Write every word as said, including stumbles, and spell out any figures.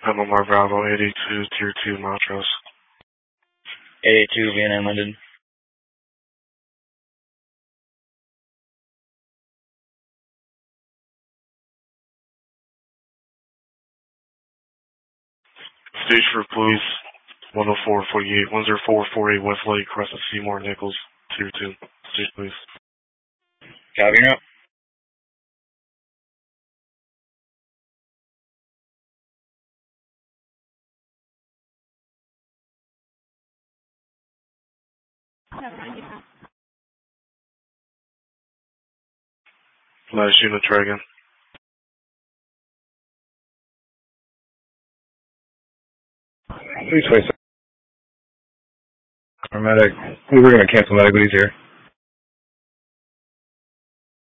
M M R Bravo eight eight two, Tier two, Montrose. eight eight two, V N N Linden. Stage for Police, one oh four forty-eight, one oh four forty-eight Westlake, Crescent Seymour, Nichols, Tier two. Stage Police. Copy, you're up. Last unit, try again. Please wait. Medic. We were going to cancel medic, but he's here.